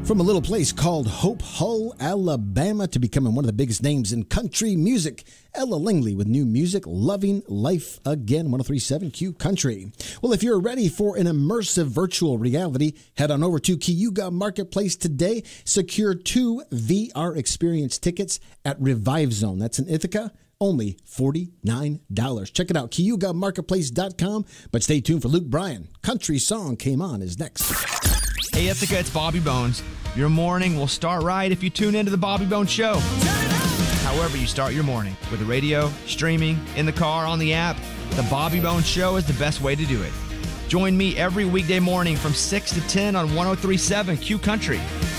From a little place called Hope Hull, Alabama, to becoming one of the biggest names in country music, Ella Langley with new music, Loving Life Again, 103.7 Q Country. Well, if you're ready for an immersive virtual reality, head on over to Cayuga Marketplace today. Secure 2 VR experience tickets at Revive Zone. That's in Ithaca. Only $49. Check it out, CayugaMarketplace.com. But stay tuned for Luke Bryan. Country Song Came On is next. Hey, Ithaca, it's Bobby Bones. Your morning will start right if you tune into the Bobby Bones Show. However you start your morning, with the radio, streaming, in the car, on the app, the Bobby Bones Show is the best way to do it. Join me every weekday morning from 6 to 10 on 103.7 Q Country.